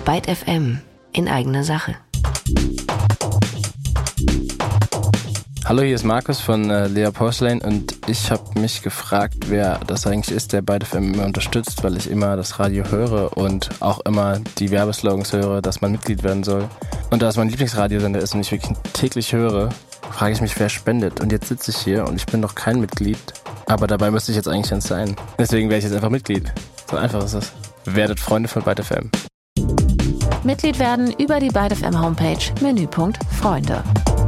Byte FM in eigener Sache. Hallo, hier ist Markus von Lea Porcelain und ich habe mich gefragt, wer das eigentlich ist, der Byte FM immer unterstützt, weil ich immer das Radio höre und auch immer die Werbeslogans höre, dass man Mitglied werden soll. Und da es mein Lieblingsradiosender ist und ich wirklich täglich höre, frage ich mich, wer spendet. Und jetzt sitze ich hier und ich bin noch kein Mitglied, aber dabei müsste ich jetzt eigentlich eins sein. Deswegen werde ich jetzt einfach Mitglied. So einfach ist es. Werdet Freunde von Byte FM. Mitglied werden über die Byte FM Homepage, Menüpunkt Freunde.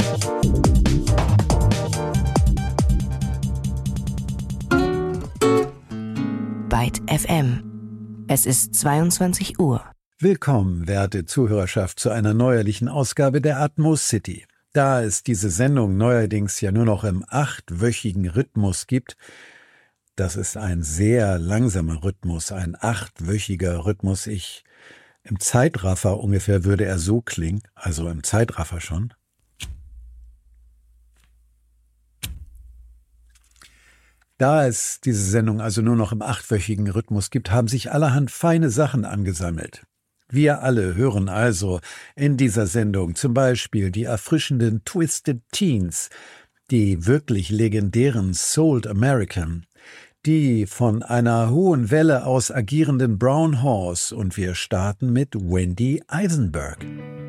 Byte FM. Es ist 22 Uhr. Willkommen, werte Zuhörerschaft, zu einer neuerlichen Ausgabe der Atmos City. Da es diese Sendung neuerdings ja nur noch im 8-wöchigen Rhythmus gibt, das ist ein sehr langsamer Rhythmus, ein 8-wöchiger Rhythmus. Im Zeitraffer ungefähr würde er so klingen, also im Zeitraffer schon. Da es diese Sendung also nur noch im 8-wöchigen Rhythmus gibt, haben sich allerhand feine Sachen angesammelt. Wir alle hören also in dieser Sendung zum Beispiel die erfrischenden Twisted Teens, die wirklich legendären Souled American, die von einer hohen Welle aus agierenden Brown Horse und wir starten mit Wendy Eisenberg.